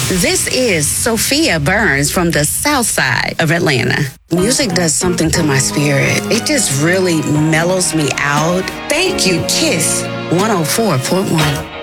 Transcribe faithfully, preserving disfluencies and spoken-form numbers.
This is Sophia Burns from the south side of Atlanta. Music does something to my spirit. It just really mellows me out. Thank you, Kiss one oh four point one.